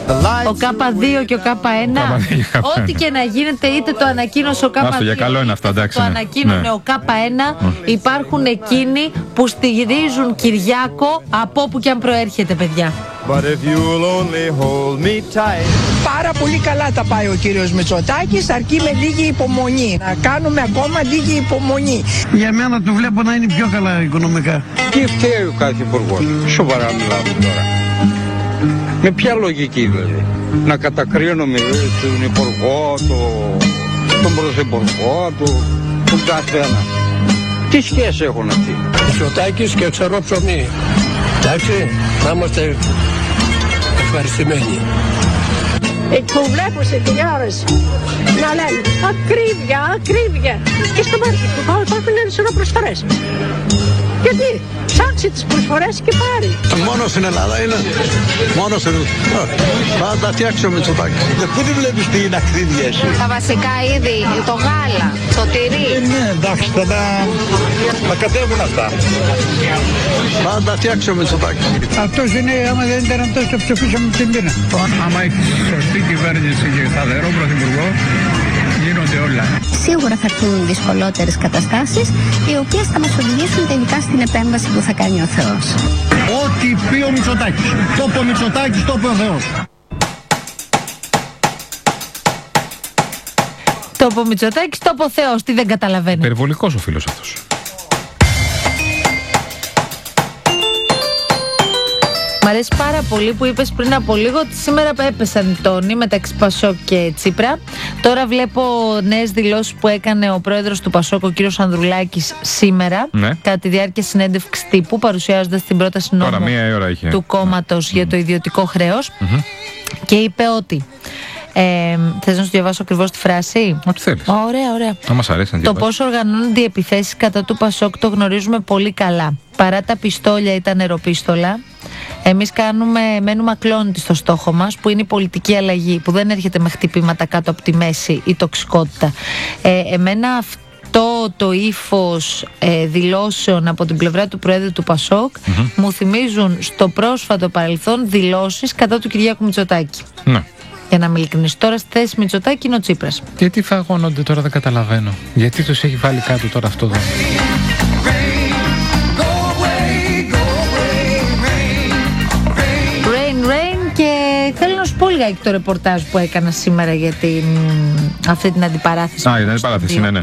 Ο K2 και ο K1. Ό,τι και να γίνεται, είτε το ανακοίνωσε ο K2 το ανακοίνωνε ο K1. Υπάρχουν εκείνοι που στηρίζουν Κυριάκο από όπου και αν προέρχεται, παιδιά. Πάρα πολύ καλά τα πάει ο κύριος Μητσοτάκης, αρκεί με λίγη υπομονή. Να κάνουμε ακόμα λίγη υπομονή. Για μένα το βλέπω να είναι πιο καλά οικονομικά. Τι φταίει ο κάθε υπουργός? Σοβαρά μιλάμε τώρα. Με ποια λογική δηλαδή? Να κατακρίνουμε τον υπουργό, τον πρωθυπουργό, τον καθένα. Τι σχέση έχουν αυτοί? Μητσοτάκης και ξερό ψωμί. Εντάξει, να είμαστε ευχαριστημένοι. Που βλέπω σε τηλεόραση να λένε ακρίβεια, ακρίβεια. Και στο μάρκετ του υπάρχουν ένα σωρό προσφορές. Γιατί ψάξει τις προσφορές και πάρει. Μόνο στην Ελλάδα είναι. Μόνο στην Ελλάδα. Θα τα φτιάξει ο Μητσοτάκης. Πού τη βλέπεις τι είναι ακρίβεια εσύ? Τα βασικά είδη, το γάλα, το τυρί. Ναι, εντάξει, θα κατέβουν αυτά. Θα τα φτιάξει ο Μητσοτάκης. Αυτός είναι, άμα δεν ήταν αυτός, το ψηφίσαμε την πείνα. Άμα έχει σωστή κυβέρνηση και σταθερό πρωθυπουργό, γίνονται όλα. Σίγουρα θα έρθουν δυσκολότερες καταστάσεις, οι οποίες θα μας οδηγήσουν τελικά στην επέμβαση που θα κάνει ο Θεός. Ό,τι πει ο Μητσοτάκης. Το είπε ο Μητσοτάκης, το είπε ο Θεός. Το είπε ο Μητσοτάκης, το είπε ο Θεός. Τι δεν καταλαβαίνει? Περιβολικός ο φίλος αυτός. Μ' αρέσει πάρα πολύ που είπες πριν από λίγο ότι σήμερα έπεσαν οι τόνοι μεταξύ Πασόκ και Τσίπρα. Τώρα βλέπω νέες δηλώσεις που έκανε ο πρόεδρος του Πασόκ, ο κύριος Ανδρουλάκης, σήμερα, κατά τη διάρκεια συνέντευξης τύπου, παρουσιάζοντας την πρόταση νόμου του κόμματος για το ιδιωτικό χρέος. Και είπε ότι. Θες να σου διαβάσω ακριβώς τη φράση? Ό,τι θέλεις. Ωραία. Να μας αρέσει να το πώς οργανώνονται οι επιθέσεις κατά του Πασόκ το γνωρίζουμε πολύ καλά. Παρά τα πιστόλια ή τα νεροπίστολα, εμείς μένουμε ακλόνητοι στο στόχο μας, που είναι η πολιτική αλλαγή, που δεν έρχεται με χτυπήματα κάτω από τη μέση ή τοξικότητα. Εμένα αυτό το ύφος δηλώσεων από την πλευρά του Προέδρου του Πασόκ μου θυμίζουν στο πρόσφατο παρελθόν δηλώσεις κατά του Κυριάκου Μητσοτάκη. Ναι. Για να είμαι ειλικρινής, τώρα στη θέση Μητσοτάκη είναι ο Τσίπρας. Γιατί φαγώνονται τώρα, δεν καταλαβαίνω. Γιατί τους έχει βάλει κάτω τώρα αυτό εδώ? Rain. Και θέλω να σου πω λιγάκι το ρεπορτάζ που έκανα σήμερα για αυτή την αντιπαράθεση. Για την αντιπαράθεση, ναι.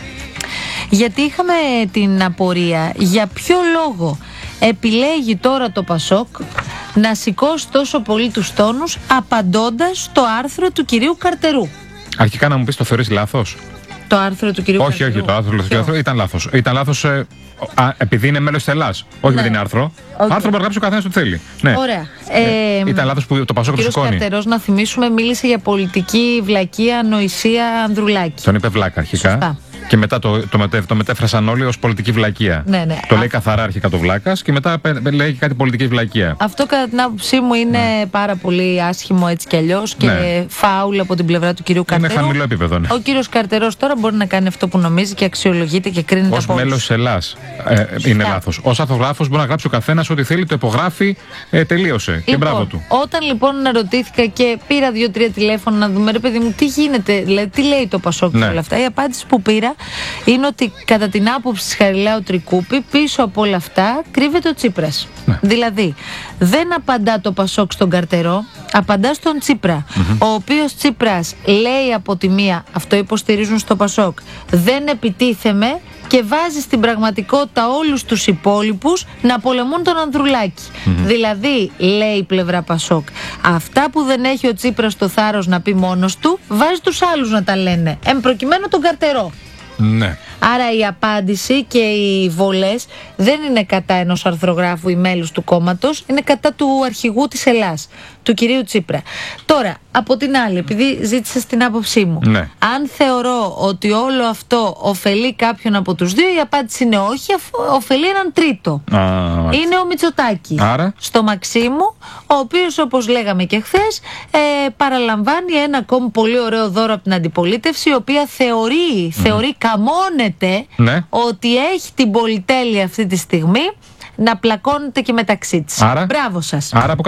Γιατί είχαμε την απορία για ποιο λόγο επιλέγει τώρα το Πασόκ να σηκώσει τόσο πολύ τους τόνους απαντώντας στο άρθρο του κυρίου Καρτερού. Αρχικά να μου πεις, το θεωρείς λάθος? Το άρθρο του κυρίου Καρτερού. Όχι, το άρθρο του κυρίου Καρτερού ήταν λάθος. Ήταν λάθος επειδή είναι μέλος της Ελλάς. Όχι με την άρθρο. Άρθρο μπορεί να γράψει ο καθένας ό,τι θέλει. Ναι. Ωραία. Ήταν λάθος που το Πασόκ το σηκώνει. Ο κύριος Καρτερός, να θυμίσουμε, μίλησε για πολιτική βλακεία, ανοησία Ανδρουλάκη. Τον είπε βλάκα αρχικά. Σωστά. Και μετά το μετέφρασαν όλοι ως πολιτική βλακεία. Ναι. Το λέει καθαρά αρχικά το βλάκας και μετά λέει κάτι πολιτική βλακεία. Αυτό κατά την άποψή μου είναι πάρα πολύ άσχημο έτσι κι αλλιώς και φάουλ από την πλευρά του κυρίου Καρτερού. Είναι χαμηλό επίπεδο. Ναι. Ο κύριος Καρτερός τώρα μπορεί να κάνει αυτό που νομίζει και αξιολογείται και κρίνεται από όλους. Ως μέλος της Ελλάς είναι λάθος. Ως αρθρογράφος μπορεί να γράψει ο καθένας ό,τι θέλει, το υπογράφει, τελείωσε. Λοιπόν, και μπράβο του. Όταν λοιπόν ρωτήθηκα και πήρα 2-3 τηλέφωνα να δούμε, ρε παιδί μου, τι γίνεται, δηλαδή, τι λέει το Πασόκ και όλα αυτά, η απάντηση που πήρα είναι ότι κατά την άποψη της Χαριλάου Τρικούπη, πίσω από όλα αυτά κρύβεται ο Τσίπρας. Δηλαδή, δεν απαντά το Πασόκ στον Καρτερό, απαντά στον Τσίπρα. Ο οποίος Τσίπρας λέει από τη μία, αυτό υποστηρίζουν στο Πασόκ, δεν επιτίθεμαι, και βάζει στην πραγματικότητα όλους τους υπόλοιπους να πολεμούν τον Ανδρουλάκη. Δηλαδή, λέει η πλευρά Πασόκ, αυτά που δεν έχει ο Τσίπρας το θάρρος να πει μόνος του, βάζει τους άλλους να τα λένε. Προκειμένου τον Καρτερό. Ναι. Άρα η απάντηση και οι βολές δεν είναι κατά ενός αρθρογράφου ή μέλους του κόμματος, είναι κατά του αρχηγού της Ελλάς, του κυρίου Τσίπρα. Τώρα, από την άλλη, επειδή ζήτησες την άποψή μου, αν θεωρώ ότι όλο αυτό ωφελεί κάποιον από τους δύο, η απάντηση είναι όχι, ωφελεί έναν τρίτο. Είναι ο Μητσοτάκης. Άρα? Στο Μαξίμου, ο οποίος, όπως λέγαμε και χθες, παραλαμβάνει ένα ακόμη πολύ ωραίο δώρο από την αντιπολίτευση, η οποία θεωρεί, καμώνεται ότι έχει την πολυτέλεια αυτή τη στιγμή να πλακώνεται και μεταξύ της. Άρα? Μπράβο σας. Άρα